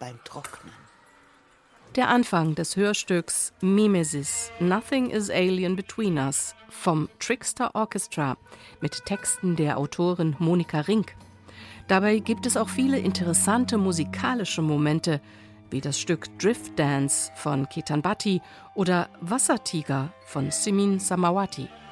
beim Trocknen. Der Anfang des Hörstücks Mimesis, Nothing is Alien Between Us vom Trickster Orchestra mit Texten der Autorin Monika Rink. Dabei gibt es auch viele interessante musikalische Momente, wie das Stück Drift Dance von Ketan Bhatti oder Wassertiger von Simin Samawati.